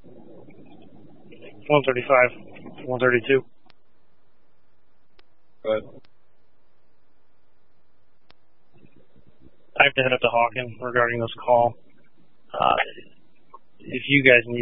135, 132. But I have to head up to Hawken regarding this call. If you guys need